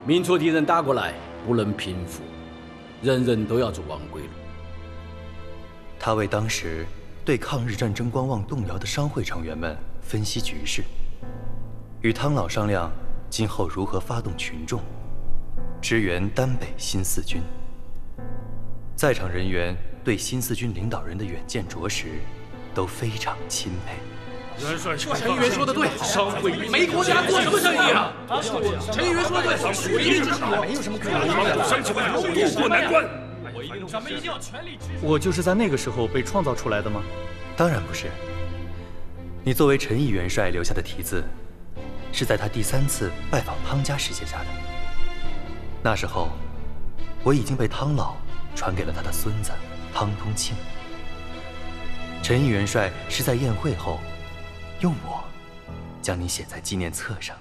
明朝敌人打过来，不能平复，人人都要走亡归路。 他为当时对抗日战争观望动摇的商会成员们分析局势，与汤老商量今后如何发动群众，支援丹北新四军。在场人员对新四军领导人的远见卓识都非常钦佩。 元帅， 陈议员说的对， 商会没国家做什么生意啊？陈议员说的对， 我一定支持我， 没有什么可以帮助乡亲们渡过难关。 咱们一定要全力支持。 我就是在那个时候被创造出来的吗？ 当然不是。你作为陈毅元帅留下的题字，是在他第3次拜访汤家时写下的。那时候，我已经被汤老传给了他的孙子汤通庆。陈毅元帅是在宴会后，用我将你写在纪念册上。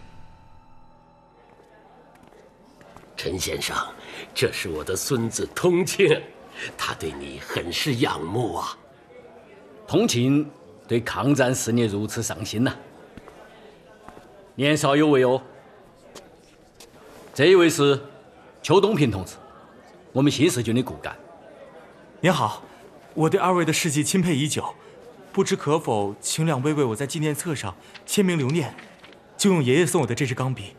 陈先生，这是我的孙子通庆，他对你很是仰慕啊。 通庆对抗战事业如此上心呐，年少有为哦。这一位是邱东平同志，我们新四军的骨干。 您好，我对2位的事迹钦佩已久，不知可否请2位为我在纪念册上签名留念，就用爷爷送我的这支钢笔。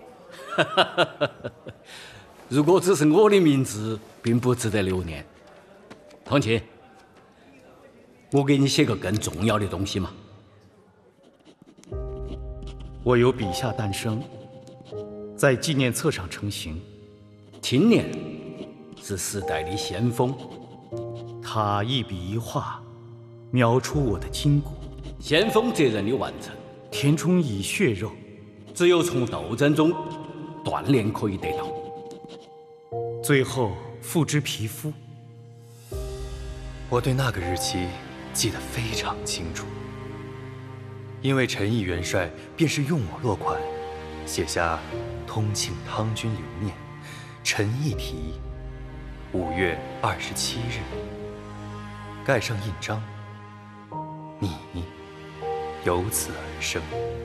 如果只是我的名字，并不值得留念。通庆，我给你写个更重要的东西嘛。 我由笔下诞生，在纪念册上成型。 青年是时代的先锋， 他一笔一画，描出我的筋骨。 先锋责任的完成， 填充以血肉， 只有从斗争中锻炼可以得到， 最后付之皮肤。 我对那个日期记得非常清楚，因为陈毅元帅便是用我落款，写下“通庆汤军留念，陈毅题，5月27日”，盖上印章，你由此而生。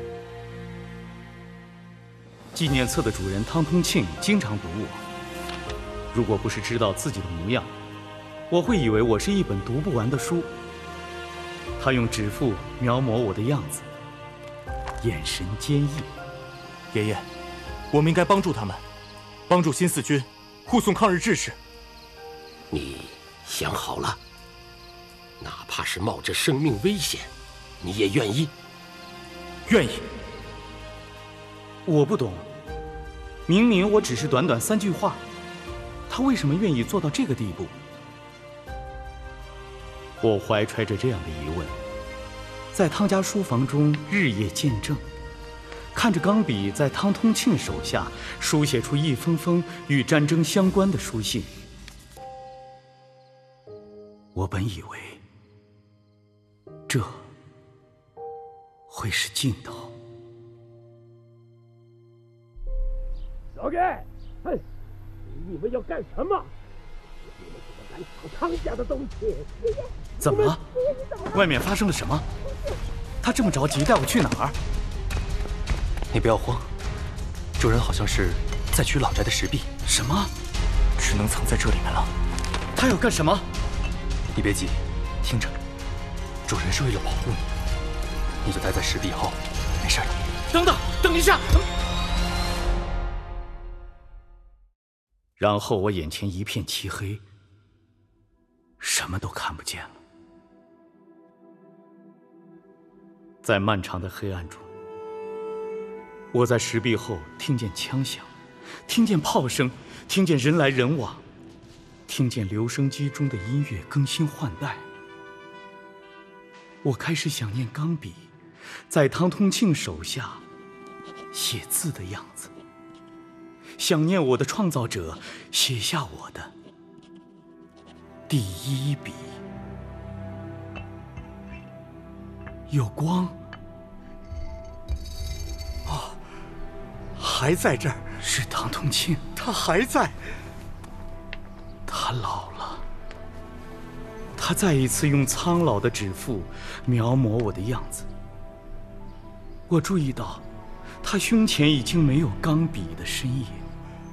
纪念册的主人汤通庆经常读我，如果不是知道自己的模样，我会以为我是一本读不完的书。他用指腹描摹我的样子，眼神坚毅。 爷爷，我们应该帮助他们，帮助新四军护送抗日志士。 你想好了？哪怕是冒着生命危险，你也愿意？ 愿意。 我不懂，明明我只是短短3句话，他为什么愿意做到这个地步？我怀揣着这样的疑问，在汤家书房中日夜见证，看着钢笔在汤通庆手下书写出一封封与战争相关的书信。我本以为这会是尽头。 老盖，哼，你们要干什么？你们怎么敢抢汤家的东西？ 怎么了？外面发生了什么？他这么着急带我去哪儿？ 你不要慌，主人好像是在取老宅的石壁。 什么？ 只能藏在这里面了。 他要干什么？ 你别急，听着，主人是为了保护你，你就待在石壁后，没事的。 等等，等一下！然后我眼前一片漆黑，什么都看不见了。在漫长的黑暗中，我在石壁后听见枪响，听见炮声，听见人来人往，听见留声机中的音乐更新换代。我开始想念钢笔在汤通庆手下写字的样子，想念我的创造者写下我的第一笔。有光， 哦，还在这儿。 是汤通庆， 他还在。 他老了，他再一次用苍老的指腹描摹我的样子。我注意到，他胸前已经没有钢笔的身影。